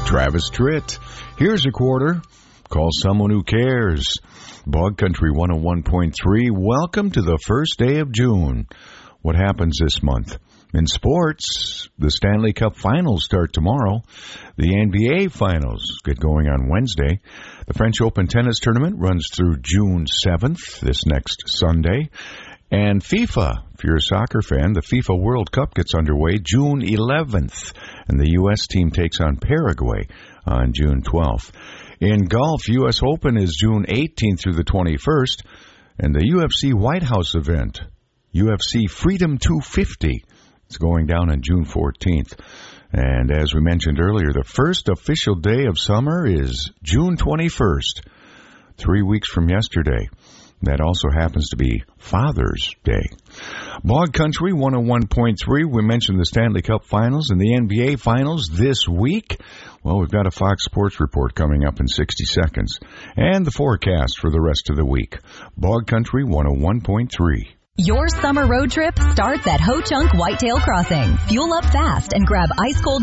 Travis Tritt. Here's a quarter. Call someone who cares. Bog Country 101.3. Welcome to the first day of June. What happens this month? In sports, the Stanley Cup Finals start tomorrow. The NBA Finals get going on Wednesday. The French Open tennis tournament runs through June 7th, this next Sunday. And FIFA, if you're a soccer fan, the FIFA World Cup gets underway June 11th. And the U.S. team takes on Paraguay on June 12th. In golf, U.S. Open is June 18th through the 21st. And the UFC White House event, UFC Freedom 250, is going down on June 14th. And as we mentioned earlier, the first official day of summer is June 21st, 3 weeks from yesterday. That also happens to be Father's Day. Bog Country 101.3. We mentioned the Stanley Cup Finals and the NBA Finals this week. Well, we've got a Fox Sports report coming up in 60 seconds. And the forecast for the rest of the week. Bog Country 101.3. Your summer road trip starts at Ho Chunk Whitetail Crossing. Fuel up fast and grab ice-cold